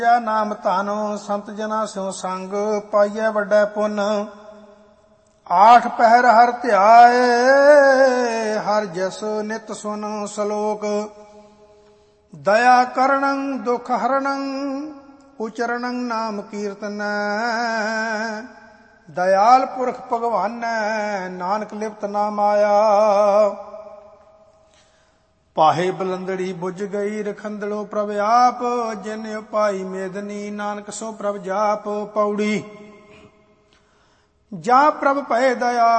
ਨਾਮ ਧਨ ਸੰਤ ਜਨਾ ਸਿਉ ਸੰਗ ਪਾਈਐ ਵੱਡਾ ਪੁੰਨ। ਆਠ ਪਹਿਰ ਹਰ ਧਿਆਏ ਹਰ ਜਸ ਨਿਤ ਸੁਨ ਸਲੋਕ। ਦਇਆ ਕਰਣੰ ਦੁਖ ਹਰਣੰ ਉਚਰਣੰ ਨਾਮ ਕੀਰਤਨੈ। ਦਇਆਲ ਪੁਰਖ ਭਗਵਾਨੈ ਨਾਨਕ ਲਿਪਤ ਨਾ ਮਾਇਆ। ਪਾਹੇ ਬਲੰਦੜੀ ਬੁਝ ਗਈ ਰਖੰਦੜੋ ਪ੍ਰਭ ਆਪ। ਜਿਨ ਉਪਾਈ ਮੇਦਨੀ ਨਾਨਕ ਸੋ ਪ੍ਰਭ ਜਾਪ। ਪੌੜੀ। ਜਾਂ ਪ੍ਰਭ ਭਏ ਦਇਆ